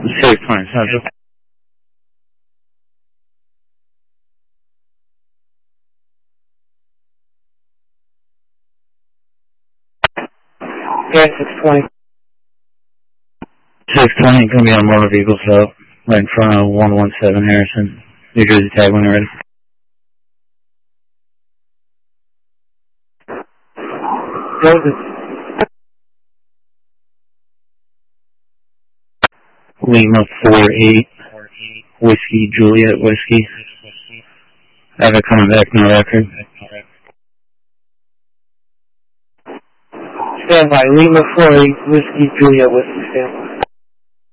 620, sounds good. Yeah, 620. 620, going to be on motor vehicle stop, right in front of 117 Harrison, New Jersey tag when you're ready. Joseph. Lima 48, Whiskey, Juliet Whiskey. I have it coming back, no record. Stand by. Lima 48, Whiskey, Juliet Whiskey, stand by.